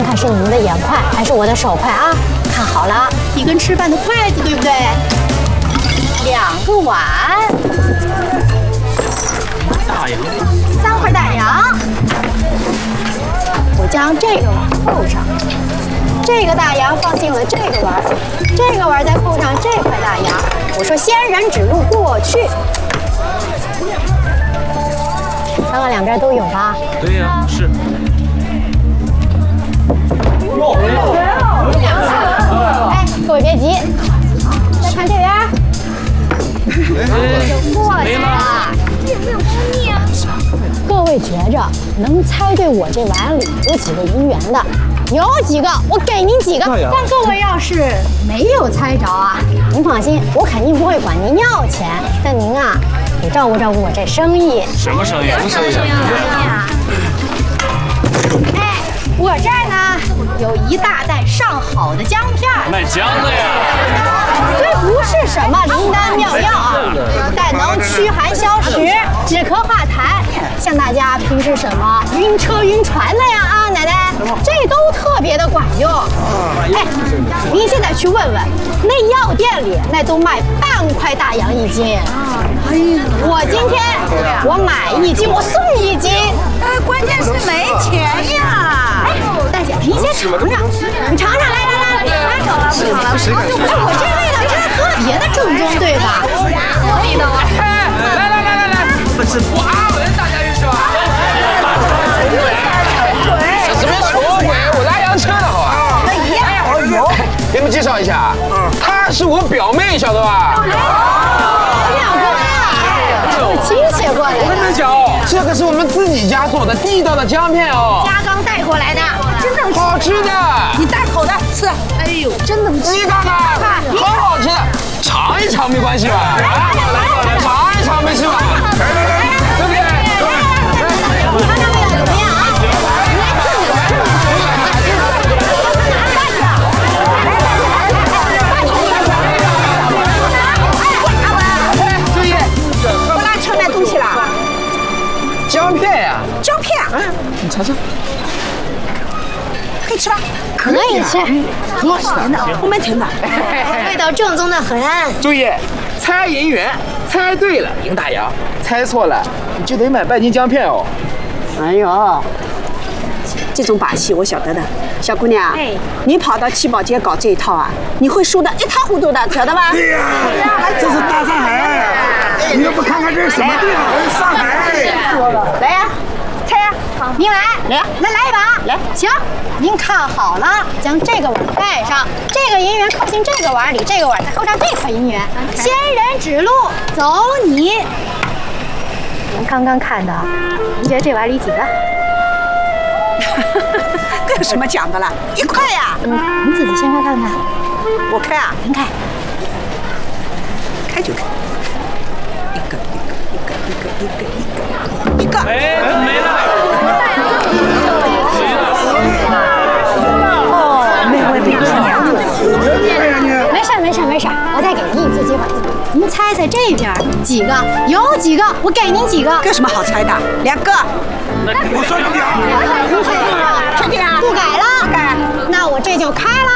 看是你们的眼快还是我的手快啊？看好了，一根吃饭的筷子，对不对？2个碗， 大洋 ，3块大洋。我将这个碗扣上，这个大洋放进了这个碗，这个碗再扣上这块大洋。我说仙人指路过去。刚刚2边都有吧？ 对呀，是。 哎，各位别急，再看这边。过来了。各位觉着能猜对我这碗里有几个银元的？有几个，我给您几个。但各位要是没有猜着啊，您放心，我肯定不会管您要钱。但您啊，得照顾照顾我这生意。 什么生意？什么生意啊？ 哎，我这儿呢有一大袋上好的姜片。 卖姜的呀？ 虽不是什么灵丹妙药啊，但能驱寒消食、止咳化痰，像大家平时什么晕车晕船的呀啊，奶奶，这都特别的管用。哎，您现在去问问，那药店里那都卖半块大洋1斤。我今天我买1斤，我送1斤。 哎，关键是没钱呀。 哎，大姐，您先尝尝，你尝尝，来，走了，不好了。哎，我这味道真是特别的正宗，对吧？ 地道啊！来， 不是不阿文，大家认识吧？什么穷鬼？我拉洋车的好吧？哎呦，给你们介绍一下，她是我表妹，晓得吧？ 两个呀，这是亲戚过来的。 我跟你们讲哦，这个是我们自己家做的地道的姜片哦， 家刚带过来的，真的好吃的。 你大口的吃，哎呦，真能吃！ 你看看，好吃的，尝一尝没关系吧？尝一尝没事吧？对不对？ 尝尝味道怎么样啊？ 注意， 我哪吃买东西了？ 姜片呀， 姜片， 你尝尝。 可以吃吧？ 可以吃， 很好吃的，我们听的。 味道正宗的很。 注意，猜银元，猜对了赢大洋，猜错了你就得买半斤姜片哦。 哎呦，这种把戏我晓得的，小姑娘，你跑到七宝街搞这一套啊，你会输得一塌糊涂的，晓得吧？ 对呀，这是大上海，你又不看看这是什么地方？上海。 来呀，猜呀，您来一把，来，行，您看好了，将这个碗盖上，这个银元扣进这个碗里，这个碗再扣上这块银元，仙人指路，走你。您刚刚看的，您觉得这碗里几个？ 这有什么讲的了？1块呀！ 您自己先开看看。 我开啊， 您开。 开就开。一个。 哎，没了。 哦，没我表示没事，我再给您1次机会。您猜猜这边几个？有几个？我给您几个？ 有什么好猜的？2个。 我说2个。 您确定啊？ 确定啊？ 不改了？不改。那我这就开了。